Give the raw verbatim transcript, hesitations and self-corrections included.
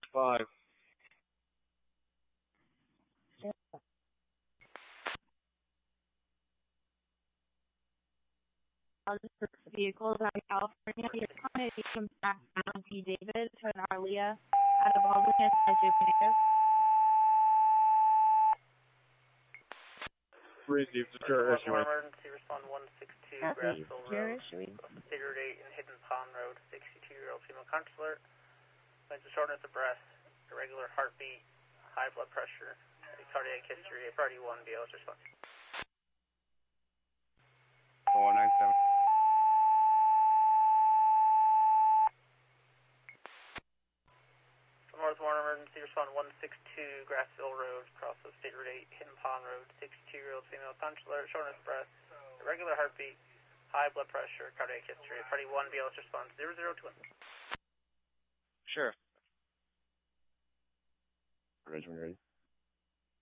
five. Vehicles out of California. Your quantity comes back down P. David to an Arlia out of Baldwin as your native. Received secure issuing. Emergency respond one six two Grassville Road. State Route eight and Hidden Pond Road. sixty-two-year-old female conscious alert. Signs of shortness of breath, irregular heartbeat, high blood pressure, cardiac history, priority one, B L S response. four nine seven. North Warren Emergency Respond one six two Grassville Road, cross of State Route eight, Hidden Pond Road, sixty-two-year-old female conscious alert, shortness of breath, irregular heartbeat, high blood pressure, cardiac history, party one, B L S response zero zero two one. Sure. Ready when you're ready.